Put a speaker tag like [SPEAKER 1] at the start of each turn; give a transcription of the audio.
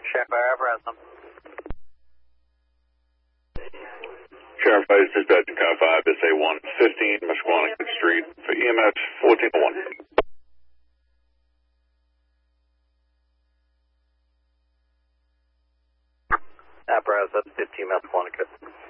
[SPEAKER 1] Sheriff Apparatus.
[SPEAKER 2] Sheriff Vice Dispatching Car 5, SA 115, Mesquantick Street for EMS 1401.
[SPEAKER 1] Apparatus, that's 15 Mesquantick.